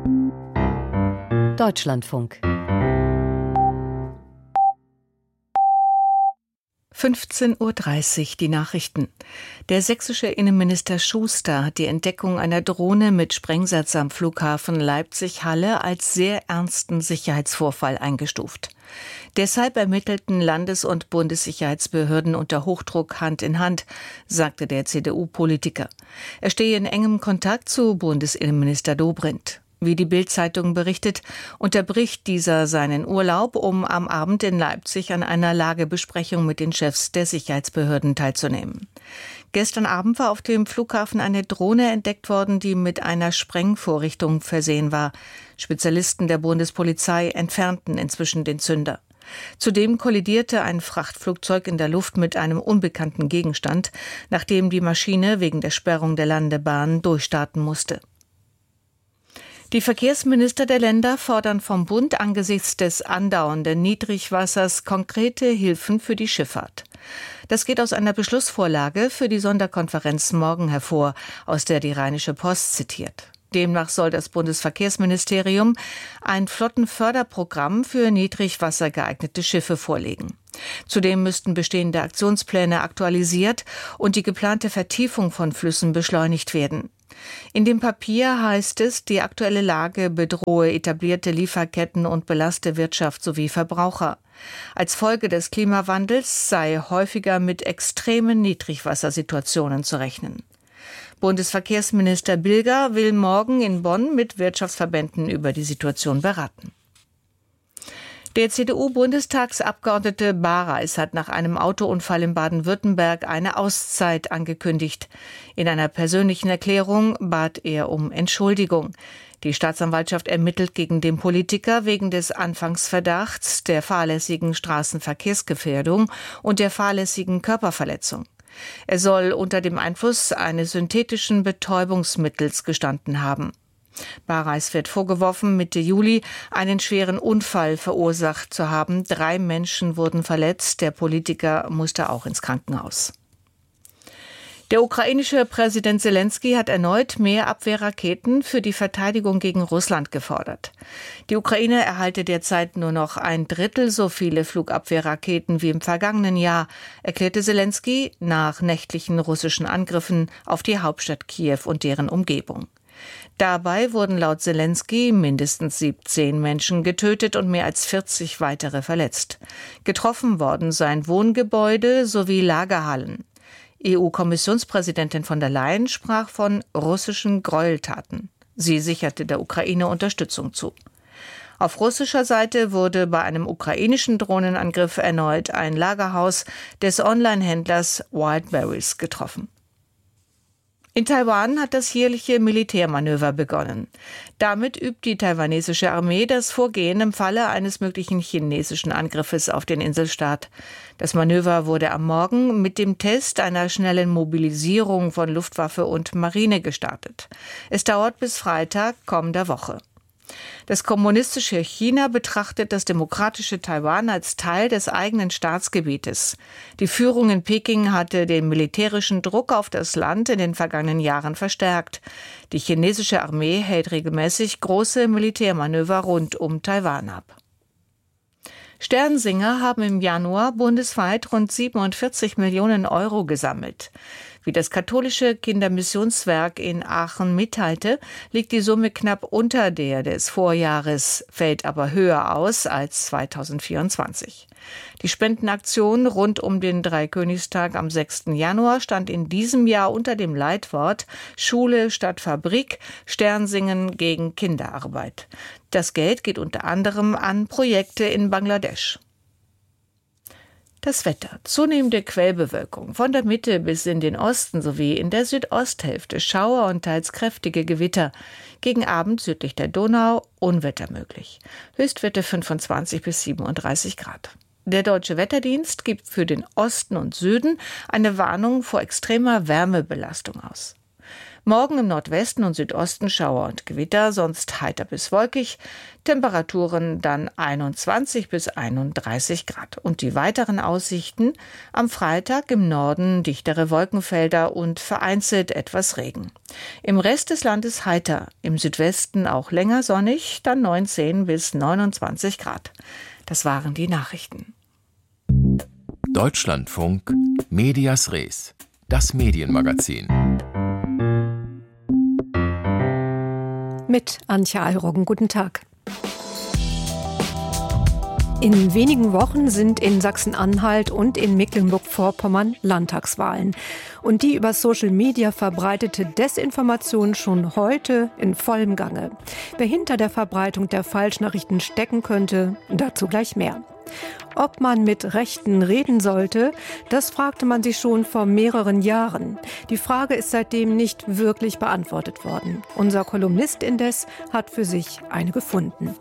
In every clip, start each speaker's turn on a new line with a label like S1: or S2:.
S1: Deutschlandfunk
S2: 15:30 Uhr, die Nachrichten. Der sächsische Innenminister Schuster hat die Entdeckung einer Drohne mit Sprengsatz am Flughafen Leipzig-Halle als sehr ernsten Sicherheitsvorfall eingestuft. Deshalb ermittelten Landes- und Bundessicherheitsbehörden unter Hochdruck Hand in Hand, sagte der CDU-Politiker. Er stehe in engem Kontakt zu Bundesinnenminister Dobrindt. Wie die Bild-Zeitung berichtet, unterbricht dieser seinen Urlaub, um am Abend in Leipzig an einer Lagebesprechung mit den Chefs der Sicherheitsbehörden teilzunehmen. Gestern Abend war auf dem Flughafen eine Drohne entdeckt worden, die mit einer Sprengvorrichtung versehen war. Spezialisten der Bundespolizei entfernten inzwischen den Zünder. Zudem kollidierte ein Frachtflugzeug in der Luft mit einem unbekannten Gegenstand, nachdem die Maschine wegen der Sperrung der Landebahn durchstarten musste. Die Verkehrsminister der Länder fordern vom Bund angesichts des andauernden Niedrigwassers konkrete Hilfen für die Schifffahrt. Das geht aus einer Beschlussvorlage für die Sonderkonferenz morgen hervor, aus der die Rheinische Post zitiert. Demnach soll das Bundesverkehrsministerium ein Flottenförderprogramm für Niedrigwasser geeignete Schiffe vorlegen. Zudem müssten bestehende Aktionspläne aktualisiert und die geplante Vertiefung von Flüssen beschleunigt werden. In dem Papier heißt es, die aktuelle Lage bedrohe etablierte Lieferketten und belaste Wirtschaft sowie Verbraucher. Als Folge des Klimawandels sei häufiger mit extremen Niedrigwassersituationen zu rechnen. Bundesverkehrsminister Bilger will morgen in Bonn mit Wirtschaftsverbänden über die Situation beraten. Der CDU-Bundestagsabgeordnete Bareis hat nach einem Autounfall in Baden-Württemberg eine Auszeit angekündigt. In einer persönlichen Erklärung bat er um Entschuldigung. Die Staatsanwaltschaft ermittelt gegen den Politiker wegen des Anfangsverdachts der fahrlässigen Straßenverkehrsgefährdung und der fahrlässigen Körperverletzung. Er soll unter dem Einfluss eines synthetischen Betäubungsmittels gestanden haben. Bareis wird vorgeworfen, Mitte Juli einen schweren Unfall verursacht zu haben. 3 Menschen wurden verletzt. Der Politiker musste auch ins Krankenhaus. Der ukrainische Präsident Selenskyj hat erneut mehr Abwehrraketen für die Verteidigung gegen Russland gefordert. Die Ukraine erhalte derzeit nur noch 1/3 so viele Flugabwehrraketen wie im vergangenen Jahr, erklärte Selenskyj nach nächtlichen russischen Angriffen auf die Hauptstadt Kiew und deren Umgebung. Dabei wurden laut Selenskyj mindestens 17 Menschen getötet und mehr als 40 weitere verletzt. Getroffen worden seien Wohngebäude sowie Lagerhallen. EU-Kommissionspräsidentin von der Leyen sprach von russischen Gräueltaten. Sie sicherte der Ukraine Unterstützung zu. Auf russischer Seite wurde bei einem ukrainischen Drohnenangriff erneut ein Lagerhaus des Online-Händlers Wildberries getroffen. In Taiwan hat das jährliche Militärmanöver begonnen. Damit übt die taiwanesische Armee das Vorgehen im Falle eines möglichen chinesischen Angriffes auf den Inselstaat. Das Manöver wurde am Morgen mit dem Test einer schnellen Mobilisierung von Luftwaffe und Marine gestartet. Es dauert bis Freitag kommender Woche. Das kommunistische China betrachtet das demokratische Taiwan als Teil des eigenen Staatsgebietes. Die Führung in Peking hatte den militärischen Druck auf das Land in den vergangenen Jahren verstärkt. Die chinesische Armee hält regelmäßig große Militärmanöver rund um Taiwan ab. Sternsinger haben im Januar bundesweit rund 47 Millionen Euro gesammelt. Wie das katholische Kindermissionswerk in Aachen mitteilte, liegt die Summe knapp unter der des Vorjahres, fällt aber höher aus als 2024. Die Spendenaktion rund um den Dreikönigstag am 6. Januar stand in diesem Jahr unter dem Leitwort Schule statt Fabrik, Sternsingen gegen Kinderarbeit. Das Geld geht unter anderem an Projekte in Bangladesch. Das Wetter. Zunehmende Quellbewölkung. Von der Mitte bis in den Osten sowie in der Südosthälfte Schauer und teils kräftige Gewitter. Gegen Abend südlich der Donau Unwetter möglich. Höchstwerte 25 bis 37 Grad. Der Deutsche Wetterdienst gibt für den Osten und Süden eine Warnung vor extremer Wärmebelastung aus. Morgen im Nordwesten und Südosten Schauer und Gewitter, sonst heiter bis wolkig. Temperaturen dann 21 bis 31 Grad. Und die weiteren Aussichten: am Freitag im Norden dichtere Wolkenfelder und vereinzelt etwas Regen. Im Rest des Landes heiter, im Südwesten auch länger sonnig, dann 19 bis 29 Grad. Das waren die Nachrichten.
S1: Deutschlandfunk Medias Res, das Medienmagazin.
S3: Mit Antje Alroggen. Guten Tag. In wenigen Wochen sind in Sachsen-Anhalt und in Mecklenburg-Vorpommern Landtagswahlen. Und die über Social Media verbreitete Desinformation schon heute in vollem Gange. Wer hinter der Verbreitung der Falschnachrichten stecken könnte, dazu gleich mehr. Ob man mit Rechten reden sollte, das fragte man sich schon vor mehreren Jahren. Die Frage ist seitdem nicht wirklich beantwortet worden. Unser Kolumnist indes hat für sich eine gefunden.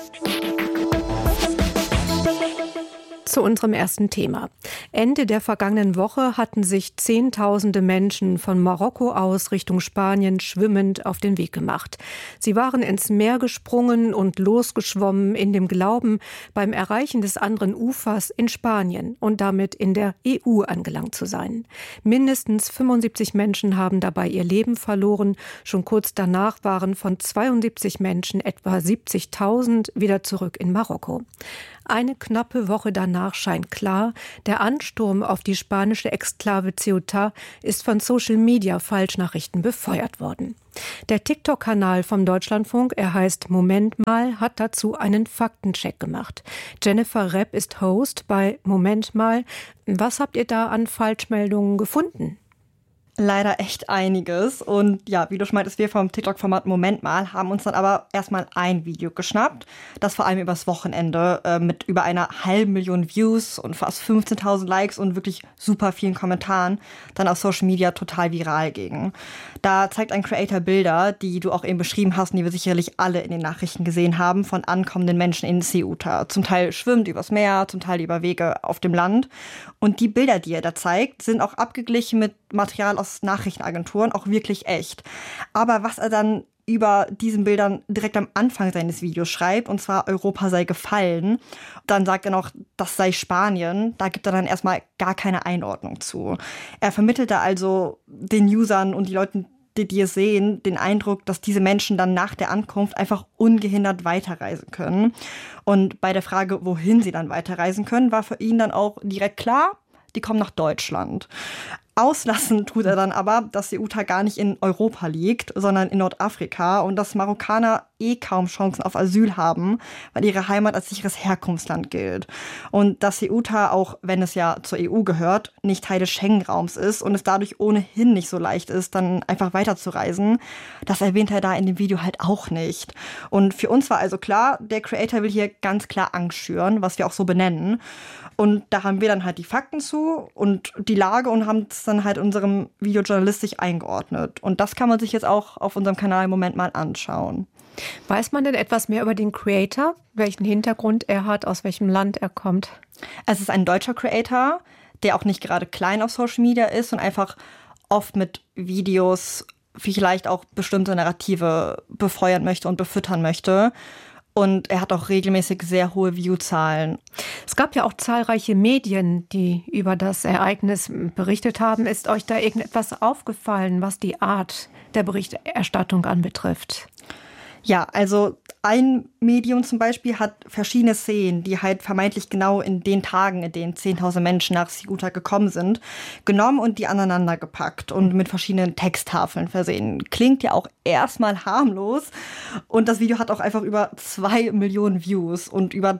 S3: Zu unserem ersten Thema. Ende der vergangenen Woche hatten sich Zehntausende Menschen von Marokko aus Richtung Spanien schwimmend auf den Weg gemacht. Sie waren ins Meer gesprungen und losgeschwommen in dem Glauben, beim Erreichen des anderen Ufers in Spanien und damit in der EU angelangt zu sein. Mindestens 75 Menschen haben dabei ihr Leben verloren. Schon kurz danach waren von 72 Menschen etwa 70.000 wieder zurück in Marokko. Eine knappe Woche danach scheint klar, der Ansturm auf die spanische Exklave Ceuta ist von Social-Media-Falschnachrichten befeuert worden. Der TikTok-Kanal vom Deutschlandfunk, er heißt Moment mal, hat dazu einen Faktencheck gemacht. Jennifer Repp ist Host bei Moment mal. Was habt ihr da an Falschmeldungen gefunden?
S4: Leider echt einiges. Und ja, wie du schon meintest, wir vom TikTok-Format Moment mal haben uns dann aber erstmal ein Video geschnappt, das vor allem übers Wochenende mit über 500.000 Views und fast 15.000 Likes und wirklich super vielen Kommentaren dann auf Social Media total viral ging. Da zeigt ein Creator Bilder, die du auch eben beschrieben hast und die wir sicherlich alle in den Nachrichten gesehen haben, von ankommenden Menschen in Ceuta. Zum Teil schwimmt übers Meer, zum Teil über Wege auf dem Land. Und die Bilder, die er da zeigt, sind auch abgeglichen mit Material aus Nachrichtenagenturen, auch wirklich echt. Aber was er dann über diesen Bildern direkt am Anfang seines Videos schreibt, und zwar Europa sei gefallen, dann sagt er noch, das sei Spanien, da gibt er dann erstmal gar keine Einordnung zu. Er vermittelt da also den Usern und die Leuten, die es sehen, den Eindruck, dass diese Menschen dann nach der Ankunft einfach ungehindert weiterreisen können. Und bei der Frage, wohin sie dann weiterreisen können, war für ihn dann auch direkt klar, die kommen nach Deutschland. Auslassen tut er dann aber, dass Ceuta gar nicht in Europa liegt, sondern in Nordafrika und dass Marokkaner kaum Chancen auf Asyl haben, weil ihre Heimat als sicheres Herkunftsland gilt. Und dass Ceuta, auch wenn es ja zur EU gehört, nicht Teil des Schengen-Raums ist und es dadurch ohnehin nicht so leicht ist, dann einfach weiterzureisen, das erwähnt er da in dem Video halt auch nicht. Und für uns war also klar, der Creator will hier ganz klar Angst schüren, was wir auch so benennen. Und da haben wir dann halt die Fakten zu und die Lage und haben es dann halt in unserem Video journalistisch eingeordnet. Und das kann man sich jetzt auch auf unserem Kanal im Moment mal anschauen.
S3: Weiß man denn etwas mehr über den Creator? Welchen Hintergrund er hat, aus welchem Land er kommt?
S4: Es ist ein deutscher Creator, der auch nicht gerade klein auf Social Media ist und einfach oft mit Videos vielleicht auch bestimmte Narrative befeuern möchte und befüttern möchte. Und er hat auch regelmäßig sehr hohe Viewzahlen.
S3: Es gab ja auch zahlreiche Medien, die über das Ereignis berichtet haben. Ist euch da irgendetwas aufgefallen, was die Art der Berichterstattung anbetrifft?
S4: Ja, also ein Medium zum Beispiel hat verschiedene Szenen, die halt vermeintlich genau in den Tagen, in denen 10.000 Menschen nach Ceuta gekommen sind, genommen und die aneinander gepackt und mit verschiedenen Texttafeln versehen. Klingt ja auch erstmal harmlos. Und das Video hat auch einfach über 2 Millionen Views und über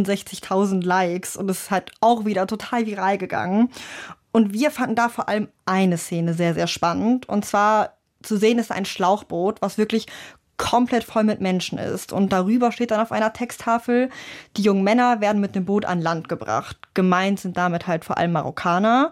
S4: 63.000 Likes. Und es ist halt auch wieder total viral gegangen. Und wir fanden da vor allem eine Szene sehr, sehr spannend. Und zwar zu sehen ist ein Schlauchboot, was wirklich komplett voll mit Menschen ist. Und darüber steht dann auf einer Texttafel, die jungen Männer werden mit dem Boot an Land gebracht. Gemeint sind damit halt vor allem Marokkaner.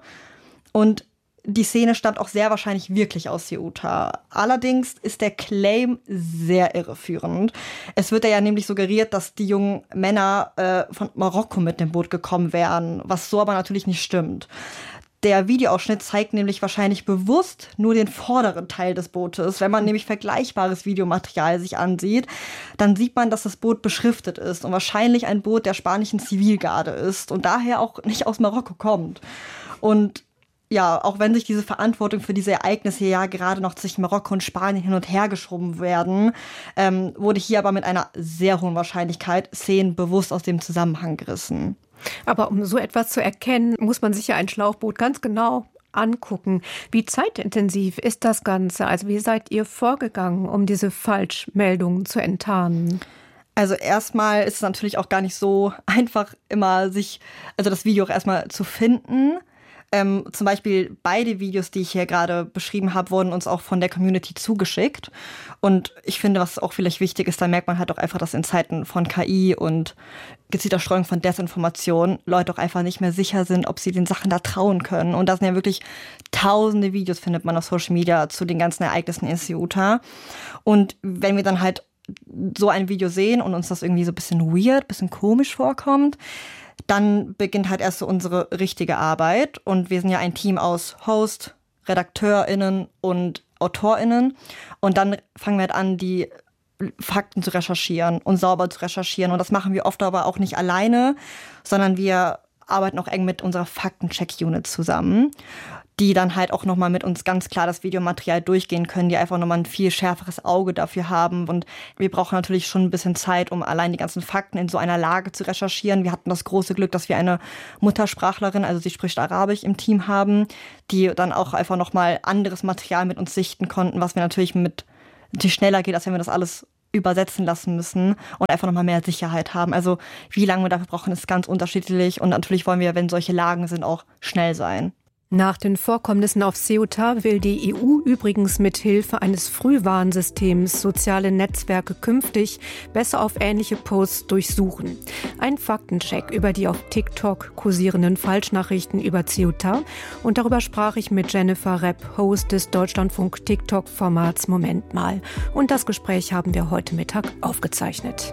S4: Und die Szene stammt auch sehr wahrscheinlich wirklich aus Ceuta. Allerdings ist der Claim sehr irreführend. Es wird ja nämlich suggeriert, dass die jungen Männer von Marokko mit dem Boot gekommen wären, was so aber natürlich nicht stimmt. Der Videoausschnitt zeigt nämlich wahrscheinlich bewusst nur den vorderen Teil des Bootes. Wenn man nämlich vergleichbares Videomaterial sich ansieht, dann sieht man, dass das Boot beschriftet ist und wahrscheinlich ein Boot der spanischen Zivilgarde ist und daher auch nicht aus Marokko kommt. Und ja, auch wenn sich diese Verantwortung für diese Ereignisse ja gerade noch zwischen Marokko und Spanien hin und her geschoben werden, wurde hier aber mit einer sehr hohen Wahrscheinlichkeit Szenen bewusst aus dem Zusammenhang gerissen.
S3: Aber um so etwas zu erkennen, muss man sich ja ein Schlauchboot ganz genau angucken. Wie zeitintensiv ist das Ganze? Also wie seid ihr vorgegangen, um diese Falschmeldungen zu enttarnen?
S4: Also erstmal ist es natürlich auch gar nicht so einfach immer das Video auch erstmal zu finden. Zum Beispiel beide Videos, die ich hier gerade beschrieben habe, wurden uns auch von der Community zugeschickt. Und ich finde, was auch vielleicht wichtig ist, da merkt man halt auch einfach, dass in Zeiten von KI und gezielter Streuung von Desinformation Leute auch einfach nicht mehr sicher sind, ob sie den Sachen da trauen können. Und das sind ja wirklich tausende Videos, findet man auf Social Media zu den ganzen Ereignissen in Ceuta. Und wenn wir dann halt so ein Video sehen und uns das irgendwie so ein bisschen weird, ein bisschen komisch vorkommt, dann beginnt halt erst so unsere richtige Arbeit. Und wir sind ja ein Team aus Host, RedakteurInnen und AutorInnen. Und dann fangen wir halt an, die Fakten zu recherchieren und sauber zu recherchieren. Und das machen wir oft aber auch nicht alleine, sondern wir arbeiten auch eng mit unserer Faktencheck-Unit zusammen, die dann halt auch nochmal mit uns ganz klar das Videomaterial durchgehen können, die einfach nochmal ein viel schärferes Auge dafür haben. Und wir brauchen natürlich schon ein bisschen Zeit, um allein die ganzen Fakten in so einer Lage zu recherchieren. Wir hatten das große Glück, dass wir eine Muttersprachlerin, also sie spricht Arabisch, im Team haben, die dann auch einfach nochmal anderes Material mit uns sichten konnten, was wir natürlich schneller geht, als wenn wir das alles übersetzen lassen müssen und einfach nochmal mehr Sicherheit haben. Also wie lange wir dafür brauchen, ist ganz unterschiedlich. Und natürlich wollen wir, wenn solche Lagen sind, auch schnell sein.
S3: Nach den Vorkommnissen auf Ceuta will die EU übrigens mit Hilfe eines Frühwarnsystems soziale Netzwerke künftig besser auf ähnliche Posts durchsuchen. Ein Faktencheck über die auf TikTok kursierenden Falschnachrichten über Ceuta. Und darüber sprach ich mit Jennifer Repp, Host des Deutschlandfunk-TikTok-Formats Moment mal. Und das Gespräch haben wir heute Mittag aufgezeichnet.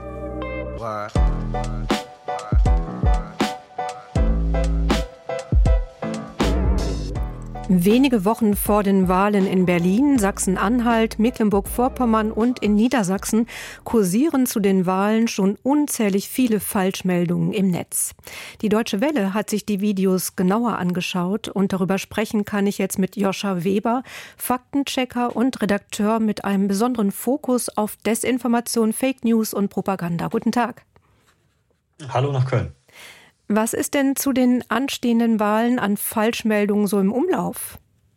S3: Wenige Wochen vor den Wahlen in Berlin, Sachsen-Anhalt, Mecklenburg-Vorpommern und in Niedersachsen kursieren zu den Wahlen schon unzählig viele Falschmeldungen im Netz. Die Deutsche Welle hat sich die Videos genauer angeschaut und darüber sprechen kann ich jetzt mit Joscha Weber, Faktenchecker und Redakteur mit einem besonderen Fokus auf Desinformation, Fake News und Propaganda. Guten Tag.
S5: Hallo nach Köln.
S3: Was ist denn zu den anstehenden Wahlen an Falschmeldungen so im Umlauf?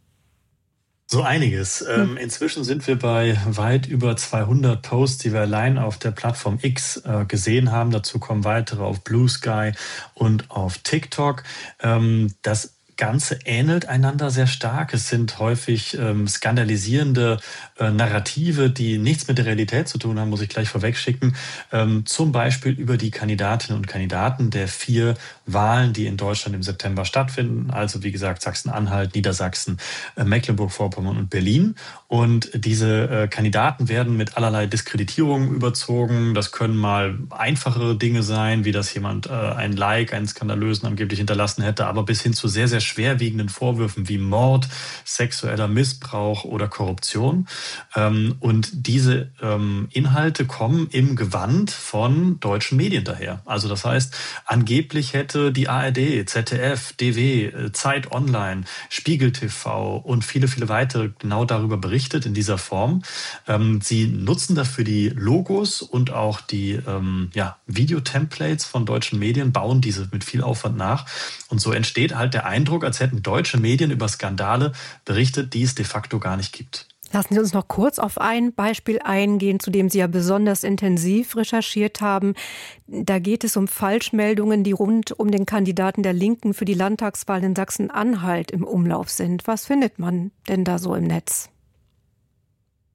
S5: So einiges. Inzwischen sind wir bei weit über 200 Posts, die wir allein auf der Plattform X gesehen haben. Dazu kommen weitere auf Blue Sky und auf TikTok. Das Ganze ähnelt einander sehr stark. Es sind häufig skandalisierende Narrative, die nichts mit der Realität zu tun haben, muss ich gleich vorwegschicken. Zum Beispiel über die Kandidatinnen und Kandidaten der 4 Wahlen, die in Deutschland im September stattfinden. Also wie gesagt Sachsen-Anhalt, Niedersachsen, Mecklenburg-Vorpommern und Berlin. Und diese Kandidaten werden mit allerlei Diskreditierungen überzogen. Das können mal einfachere Dinge sein, wie dass jemand einen skandalösen angeblich hinterlassen hätte, aber bis hin zu sehr, sehr schwerwiegenden Vorwürfen wie Mord, sexueller Missbrauch oder Korruption. Und diese Inhalte kommen im Gewand von deutschen Medien daher. Also das heißt, angeblich hätte die ARD, ZDF, DW, Zeit Online, Spiegel TV und viele, viele weitere genau darüber berichtet in dieser Form. Sie nutzen dafür die Logos und auch die Videotemplates von deutschen Medien, bauen diese mit viel Aufwand nach. Und so entsteht halt der Eindruck, als hätten deutsche Medien über Skandale berichtet, die es de facto gar nicht gibt.
S3: Lassen Sie uns noch kurz auf ein Beispiel eingehen, zu dem Sie ja besonders intensiv recherchiert haben. Da geht es um Falschmeldungen, die rund um den Kandidaten der Linken für die Landtagswahl in Sachsen-Anhalt im Umlauf sind. Was findet man denn da so im Netz?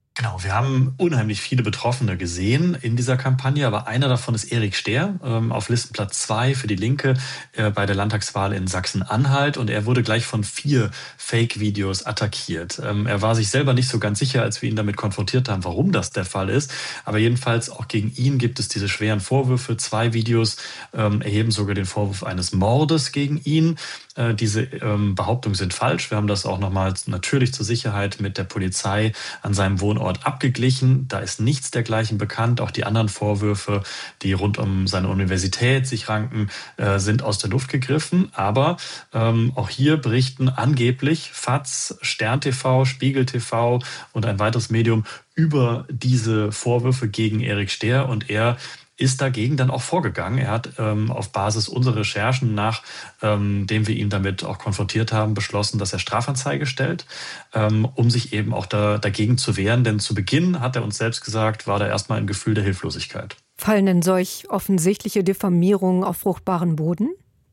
S5: Genau, wir haben unheimlich viele Betroffene gesehen in dieser Kampagne, aber einer davon ist Erik Stehr, auf Listenplatz 2 für die Linke bei der Landtagswahl in Sachsen-Anhalt, und er wurde gleich von 4 Fake-Videos attackiert. Er war sich selber nicht so ganz sicher, als wir ihn damit konfrontiert haben, warum das der Fall ist, aber jedenfalls auch gegen ihn gibt es diese schweren Vorwürfe. 2 Videos erheben sogar den Vorwurf eines Mordes gegen ihn. Diese Behauptungen sind falsch. Wir haben das auch nochmal natürlich zur Sicherheit mit der Polizei an seinem Wohnort abgeglichen. Da ist nichts dergleichen bekannt. Auch die anderen Vorwürfe, die rund um seine Universität sich ranken, sind aus der Luft gegriffen. Aber auch hier berichten angeblich FAZ, Stern TV, Spiegel TV und ein weiteres Medium über diese Vorwürfe gegen Erik Stehr, und er ist dagegen dann auch vorgegangen. Er hat auf Basis unserer Recherchen, nachdem wir ihn damit auch konfrontiert haben, beschlossen, dass er Strafanzeige stellt, um sich eben auch dagegen zu wehren. Denn zu Beginn, hat er uns selbst gesagt, war da erstmal ein Gefühl der Hilflosigkeit.
S3: Fallen denn solch offensichtliche Diffamierungen auf fruchtbaren Boden?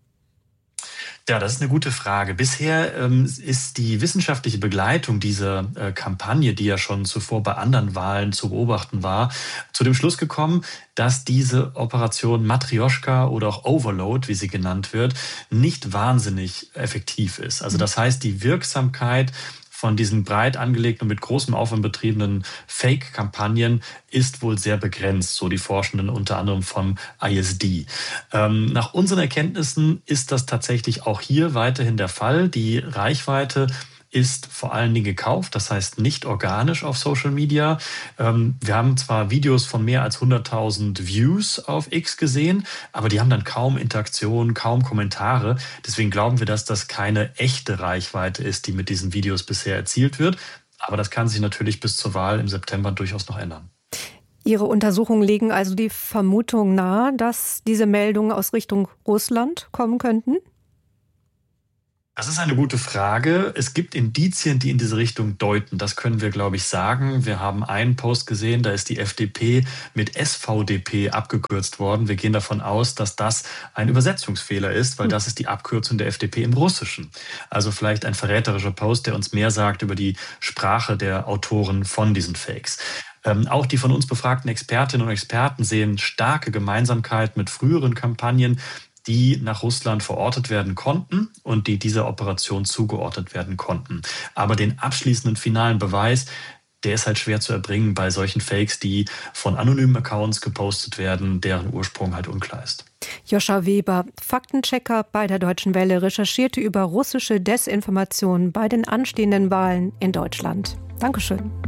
S5: Ja, das ist eine gute Frage. Bisher ist die wissenschaftliche Begleitung dieser Kampagne, die ja schon zuvor bei anderen Wahlen zu beobachten war, zu dem Schluss gekommen, dass diese Operation Matrioschka oder auch Overload, wie sie genannt wird, nicht wahnsinnig effektiv ist. Also das heißt, die Wirksamkeit von diesen breit angelegten und mit großem Aufwand betriebenen Fake-Kampagnen ist wohl sehr begrenzt, so die Forschenden unter anderem vom ISD. Nach unseren Erkenntnissen ist das tatsächlich auch hier weiterhin der Fall. Die Reichweite ist vor allen Dingen gekauft, das heißt nicht organisch auf Social Media. Wir haben zwar Videos von mehr als 100.000 Views auf X gesehen, aber die haben dann kaum Interaktion, kaum Kommentare. Deswegen glauben wir, dass das keine echte Reichweite ist, die mit diesen Videos bisher erzielt wird. Aber das kann sich natürlich bis zur Wahl im September durchaus noch ändern.
S3: Ihre Untersuchungen legen also die Vermutung nahe, dass diese Meldungen aus Richtung Russland kommen könnten?
S5: Das ist eine gute Frage. Es gibt Indizien, die in diese Richtung deuten. Das können wir, glaube ich, sagen. Wir haben einen Post gesehen, da ist die FDP mit SVDP abgekürzt worden. Wir gehen davon aus, dass das ein Übersetzungsfehler ist, weil das ist die Abkürzung der FDP im Russischen. Also vielleicht ein verräterischer Post, der uns mehr sagt über die Sprache der Autoren von diesen Fakes. Auch die von uns befragten Expertinnen und Experten sehen starke Gemeinsamkeit mit früheren Kampagnen, die nach Russland verortet werden konnten und die dieser Operation zugeordnet werden konnten. Aber den abschließenden finalen Beweis, der ist halt schwer zu erbringen bei solchen Fakes, die von anonymen Accounts gepostet werden, deren Ursprung halt unklar ist.
S3: Joscha Weber, Faktenchecker bei der Deutschen Welle, recherchierte über russische Desinformation bei den anstehenden Wahlen in Deutschland. Dankeschön.